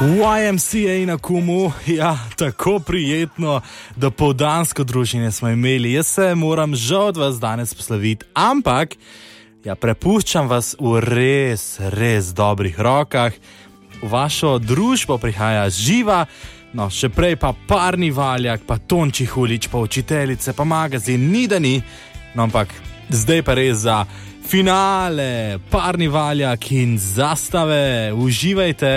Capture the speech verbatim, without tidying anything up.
Y M C A na Kumu, ja, tako prijetno, da poldansko druženje smo imeli. Jaz se moram žal od vas danes posloviti, ampak ja, prepuščam vas v res, res dobrih rokah. V vašo družbo prihaja Živa, no, še prej pa Parni Valjak, pa Tonči Hulič, pa Učiteljice, pa Magazin, ni da ni, no, ampak zdaj pa res za finale Parni Valjak in Zastave. Uživajte.